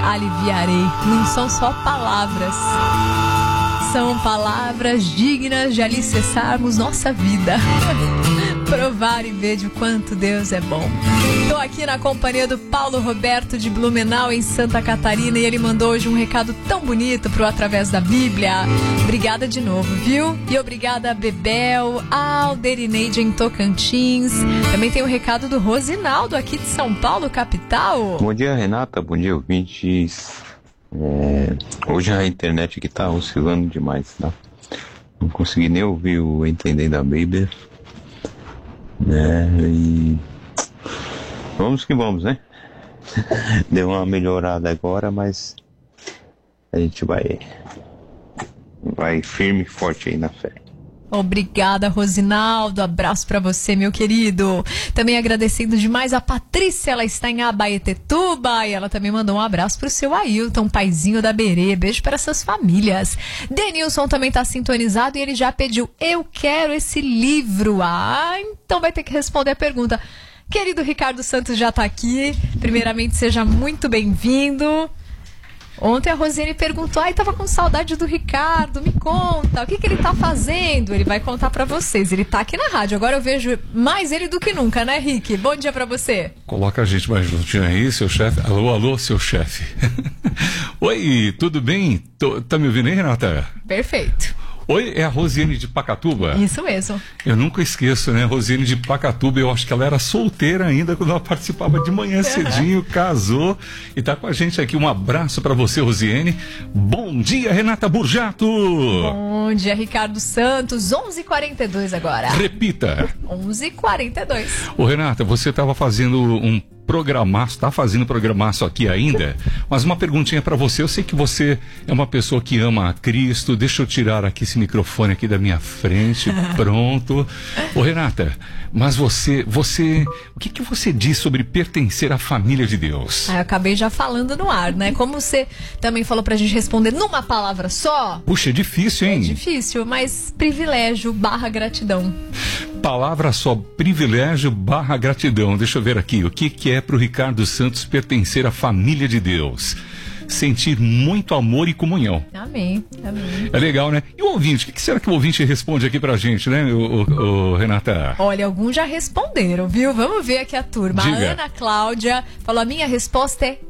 aliviarei. Não são só palavras, são palavras dignas de alicerçarmos nossa vida. Provar e ver de quanto Deus é bom. Estou aqui na companhia do Paulo Roberto de Blumenau, em Santa Catarina, e ele mandou hoje um recado tão bonito pro Através da Bíblia. Obrigada de novo, viu? E obrigada a Bebel, a Alderineide em Tocantins. Também tem um recado do Rosinaldo aqui de São Paulo, capital. Bom dia, Renata. Bom dia, ouvintes. Hoje a internet aqui tá oscilando demais, tá? Não consegui nem ouvir o Entendendo a Bíblia. E vamos que vamos, né? Deu uma melhorada agora, mas a gente vai firme e forte aí na fé. Obrigada, Rosinaldo. Abraço pra você, meu querido. Também agradecendo demais a Patrícia, ela está em Abaetetuba e ela também mandou um abraço pro seu Ailton, paizinho da Berê. Beijo para essas famílias. Denilson também tá sintonizado e ele já pediu: eu quero esse livro. Então vai ter que responder a pergunta. Querido Ricardo Santos já tá aqui. Primeiramente, seja muito bem-vindo. Ontem a Rosiane perguntou: tava com saudade do Ricardo, me conta, o que ele tá fazendo? Ele vai contar pra vocês, ele tá aqui na rádio, agora eu vejo mais ele do que nunca, né, Rick? Bom dia pra você. Coloca a gente mais juntinho aí, seu chefe. Alô, alô, seu chefe. Oi, tudo bem? Tá me ouvindo aí, Renata? Perfeito. Oi, é a Rosiane de Pacatuba? Isso mesmo. Eu nunca esqueço, né? Rosiane de Pacatuba, eu acho que ela era solteira ainda quando ela participava de manhã cedinho, casou e tá com a gente aqui. Um abraço pra você, Rosiane. Bom dia, Renata Burjato. Bom dia, Ricardo Santos. 11h42 agora. Repita. 11h42. Ô, Renata, você tava fazendo um programaço, tá fazendo programaço aqui ainda, mas uma perguntinha pra você. Eu sei que você é uma pessoa que ama a Cristo. Deixa eu tirar aqui esse microfone aqui da minha frente. Pronto. Ô, Renata, mas você, o que você diz sobre pertencer à família de Deus? Eu acabei já falando no ar, né? Como você também falou pra gente responder numa palavra só. Puxa, é difícil, hein? É difícil, mas privilégio / gratidão. Palavra só, privilégio / gratidão. Deixa eu ver aqui, o que é pro Ricardo Santos pertencer à família de Deus? Sentir muito amor e comunhão. Amém, amém. É legal, né? E o ouvinte, o que será que o ouvinte responde aqui pra gente, né, Renata? Olha, alguns já responderam, viu? Vamos ver aqui a turma. Diga. A Ana Cláudia falou: a minha resposta é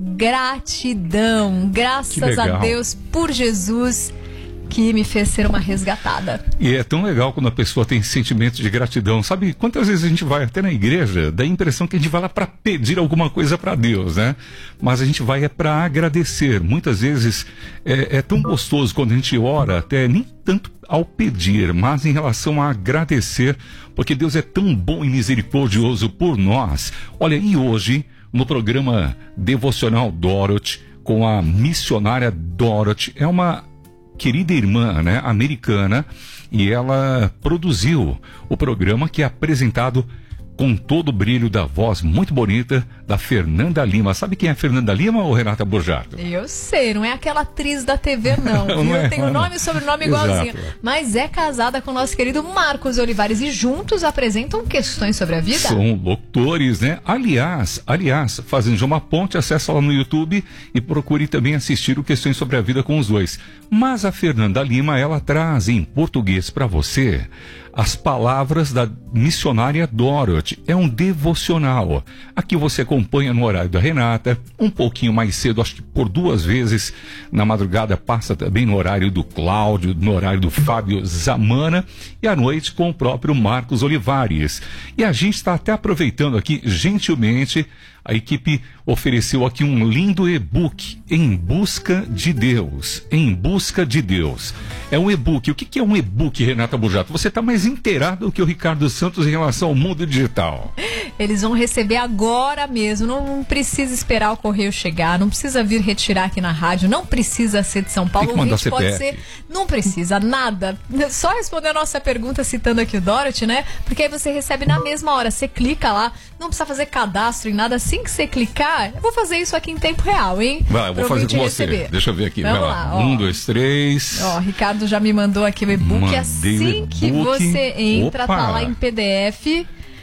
gratidão. Graças a Deus por Jesus, que me fez ser uma resgatada. E é tão legal quando a pessoa tem sentimento de gratidão. Sabe quantas vezes a gente vai até na igreja, dá a impressão que a gente vai lá para pedir alguma coisa para Deus, né? Mas a gente vai para agradecer. Muitas vezes é tão gostoso quando a gente ora, até nem tanto ao pedir, mas em relação a agradecer, porque Deus é tão bom e misericordioso por nós. Olha, e hoje, no programa Devocional Dorothy, com a missionária Dorothy, é uma querida irmã, né, americana, e ela produziu o programa que é apresentado com todo o brilho da voz muito bonita da Fernanda Lima. Sabe quem é a Fernanda Lima, ou Renata Burjato? Eu sei, não é aquela atriz da TV, não. Não é, tem o nome e sobrenome igualzinho. Mas é casada com o nosso querido Marcos Olivares e juntos apresentam Questões sobre a Vida. São doutores, né? Aliás, fazendo já uma ponte, acessa lá no YouTube e procure também assistir o Questões sobre a Vida com os dois. Mas a Fernanda Lima, ela traz em português para você as palavras da missionária Dorothy. É um devocional. Aqui você acompanha no horário da Renata, um pouquinho mais cedo, acho que por 2 vezes na madrugada, passa também no horário do Cláudio, no horário do Fábio Zamana, e à noite com o próprio Marcos Olivares. E a gente está até aproveitando aqui, gentilmente, a equipe ofereceu aqui um lindo e-book, Em Busca de Deus. Em Busca de Deus. É um e-book. O que é um e-book, Renata Burjato? Você está mais inteirado do que o Ricardo Santos em relação ao mundo digital. Eles vão receber agora mesmo. Não precisa esperar o correio chegar. Não precisa vir retirar aqui na rádio. Não precisa ser de São Paulo. Tem que mandar CPF. Pode ser. Não precisa, nada. Só responder a nossa pergunta citando aqui o Dorothy, né? Porque aí você recebe na mesma hora. Você clica lá. Não precisa fazer cadastro em nada. Assim que você clicar, eu vou fazer isso aqui em tempo real, hein? Vai, eu vou fazer com você. Receber. Deixa eu ver aqui. Vamos vai lá. 1, 2, 3. Ó, Ricardo já me mandou aqui o e-book. Assim que você entra, tá lá em PDF.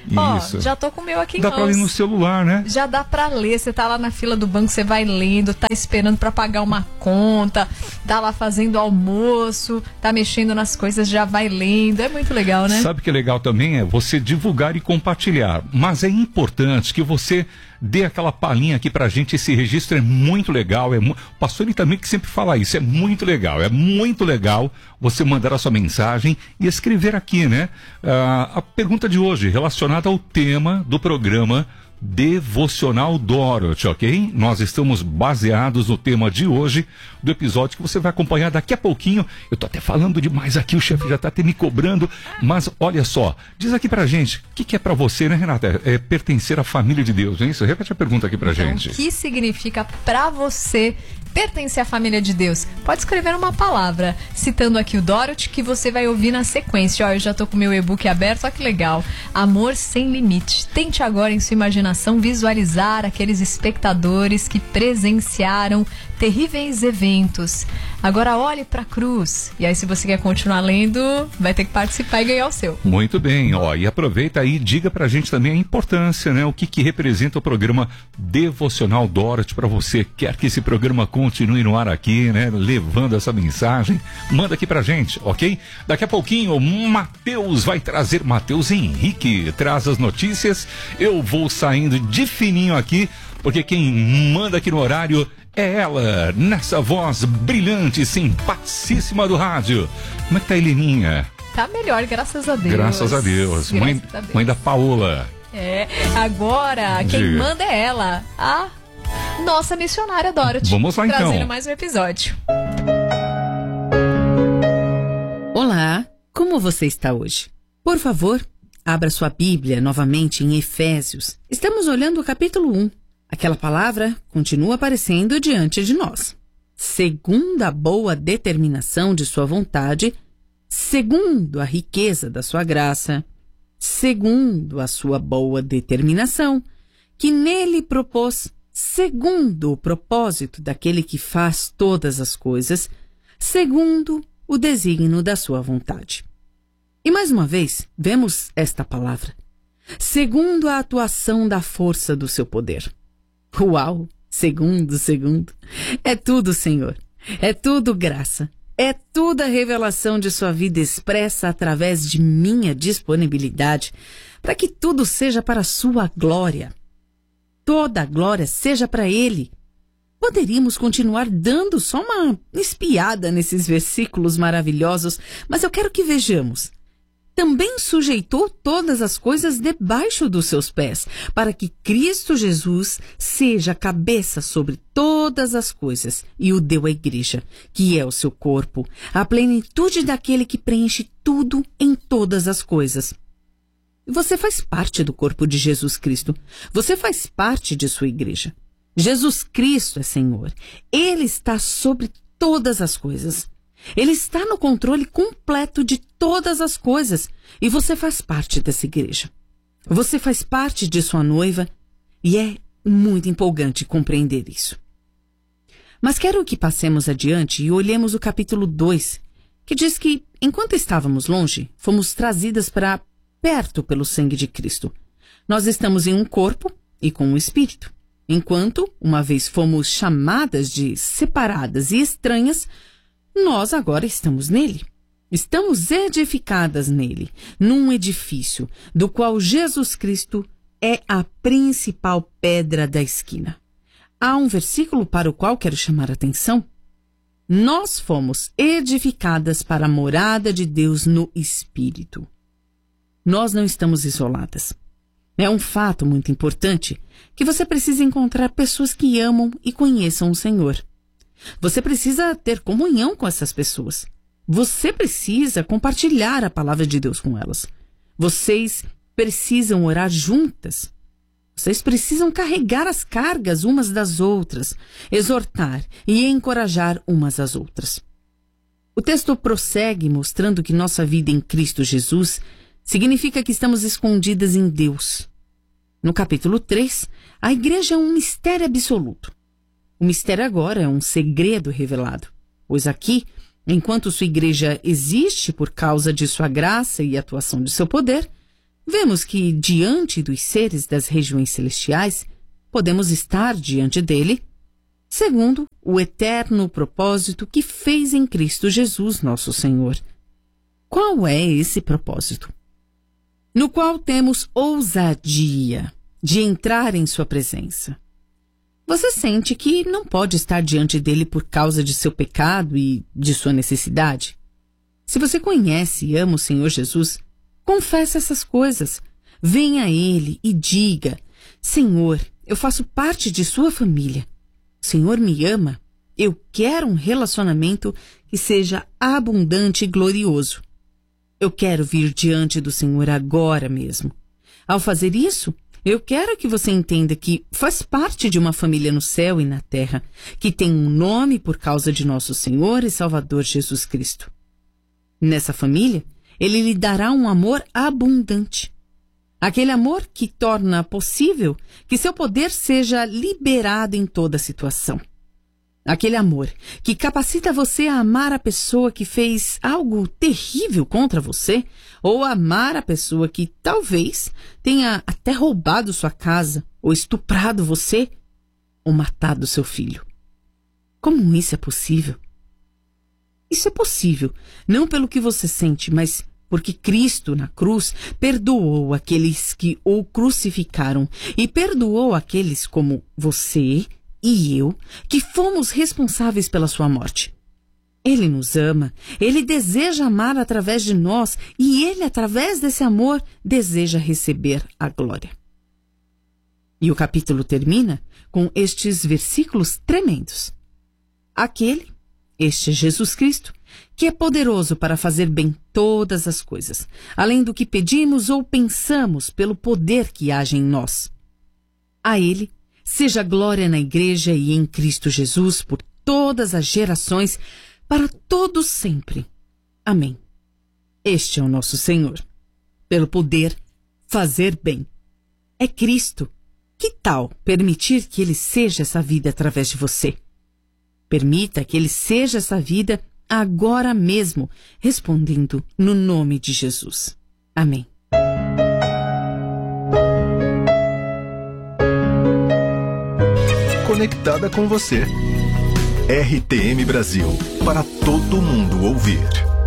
Ó, Isso. já tô com o meu aqui em Dá pra ler mãos. no celular, né? Já dá pra ler, você tá lá na fila do banco, você vai lendo, tá esperando pra pagar uma conta, tá lá fazendo almoço, tá mexendo nas coisas, já vai lendo, é muito legal, né? Sabe o que é legal também? É você divulgar e compartilhar. Mas é importante que você dê aquela palhinha aqui pra gente. Esse registro é muito legal. O pastor ele também que sempre fala isso. É muito legal. É muito legal você mandar a sua mensagem e escrever aqui, né? A pergunta de hoje relacionada ao tema do programa Devocional Dorothy, ok? Nós estamos baseados no tema de hoje, do episódio que você vai acompanhar daqui a pouquinho. Eu tô até falando demais aqui, o chefe já tá até me cobrando, mas olha só, diz aqui pra gente, o que é pra você, né, Renata? É pertencer à família de Deus, não é isso? Repete a pergunta aqui pra gente. O que significa pra você pertencer à família de Deus? Pode escrever uma palavra, citando aqui o Dorothy, que você vai ouvir na sequência. Ó, eu já tô com o meu e-book aberto, olha que legal. Amor sem limite. Tente agora em sua imaginação visualizar aqueles espectadores que presenciaram terríveis eventos. Agora olhe para a cruz. E aí, se você quer continuar lendo, vai ter que participar e ganhar o seu. Muito bem, ó, e aproveita aí, diga pra gente também a importância, né? O que representa o programa Devocional Dorothy pra você. Quer que esse programa continue no ar aqui, né? Levando essa mensagem, manda aqui pra gente, ok? Daqui a pouquinho, o Matheus vai trazer, Matheus Henrique traz as notícias. Eu vou saindo de fininho aqui, porque quem manda aqui no horário é ela, nessa voz brilhante, simpaticíssima do rádio. Como é que tá a Heleninha? Tá melhor, graças a Deus. Graças a Deus. Mãe da Paola. É, agora quem manda é ela, a nossa missionária Dorothy. Vamos lá então. Trazendo mais um episódio. Olá, como você está hoje? Por favor, abra sua Bíblia novamente em Efésios. Estamos olhando o capítulo 1. Aquela palavra continua aparecendo diante de nós. Segundo a boa determinação de sua vontade, segundo a riqueza da sua graça, segundo a sua boa determinação, que nele propôs, segundo o propósito daquele que faz todas as coisas, segundo o desígnio da sua vontade. E mais uma vez, vemos esta palavra. Segundo a atuação da força do seu poder. Uau! Segundo. É tudo, Senhor. É tudo graça. É tudo a revelação de sua vida expressa através de minha disponibilidade para que tudo seja para a sua glória. Toda a glória seja para Ele. Poderíamos continuar dando só uma espiada nesses versículos maravilhosos, mas eu quero que vejamos. Também sujeitou todas as coisas debaixo dos seus pés, para que Cristo Jesus seja a cabeça sobre todas as coisas, e o deu à igreja, que é o seu corpo, a plenitude daquele que preenche tudo em todas as coisas. Você faz parte do corpo de Jesus Cristo. Você faz parte de sua igreja. Jesus Cristo é Senhor. Ele está sobre todas as coisas. Ele está no controle completo de todas as coisas e você faz parte dessa igreja. Você faz parte de sua noiva e é muito empolgante compreender isso. Mas quero que passemos adiante e olhemos o capítulo 2, que diz que, enquanto estávamos longe, fomos trazidas para perto pelo sangue de Cristo. Nós estamos em um corpo e com um espírito. Enquanto, uma vez fomos chamadas de separadas e estranhas, nós agora estamos nele. Estamos edificadas nele, num edifício do qual Jesus Cristo é a principal pedra da esquina. Há um versículo para o qual quero chamar a atenção. Nós fomos edificadas para a morada de Deus no Espírito. Nós não estamos isoladas. É um fato muito importante que você precisa encontrar pessoas que amam e conheçam o Senhor. Você precisa ter comunhão com essas pessoas. Você precisa compartilhar a palavra de Deus com elas. Vocês precisam orar juntas. Vocês precisam carregar as cargas umas das outras, exortar e encorajar umas às outras. O texto prossegue mostrando que nossa vida em Cristo Jesus significa que estamos escondidas em Deus. No capítulo 3, a igreja é um mistério absoluto. O mistério agora é um segredo revelado, pois aqui, enquanto sua igreja existe por causa de sua graça e atuação de seu poder, vemos que, diante dos seres das regiões celestiais, podemos estar diante dele, segundo o eterno propósito que fez em Cristo Jesus, nosso Senhor. Qual é esse propósito? No qual temos ousadia de entrar em sua presença. Você sente que não pode estar diante dele por causa de seu pecado e de sua necessidade? Se você conhece e ama o Senhor Jesus, confesse essas coisas. Venha a ele e diga: Senhor, eu faço parte de sua família. O Senhor me ama. Eu quero um relacionamento que seja abundante e glorioso. Eu quero vir diante do Senhor agora mesmo. Ao fazer isso, eu quero que você entenda que faz parte de uma família no céu e na terra, que tem um nome por causa de nosso Senhor e Salvador Jesus Cristo. Nessa família, Ele lhe dará um amor abundante. Aquele amor que torna possível que seu poder seja liberado em toda situação. Aquele amor que capacita você a amar a pessoa que fez algo terrível contra você, ou amar a pessoa que talvez tenha até roubado sua casa, ou estuprado você, ou matado seu filho. Como isso é possível? Isso é possível, não pelo que você sente, mas porque Cristo, na cruz, perdoou aqueles que o crucificaram e perdoou aqueles como você e eu, que fomos responsáveis pela sua morte. Ele nos ama, Ele deseja amar através de nós e Ele, através desse amor, deseja receber a glória. E o capítulo termina com estes versículos tremendos. Este é Jesus Cristo, que é poderoso para fazer bem todas as coisas, além do que pedimos ou pensamos pelo poder que age em nós. A Ele seja glória na Igreja e em Cristo Jesus por todas as gerações, para todos sempre. Amém. Este é o nosso Senhor. Pelo poder fazer bem. É Cristo. Que tal permitir que Ele seja essa vida através de você? Permita que Ele seja essa vida agora mesmo, respondendo no nome de Jesus. Amém. Conectada com você. RTM Brasil, para todo mundo ouvir.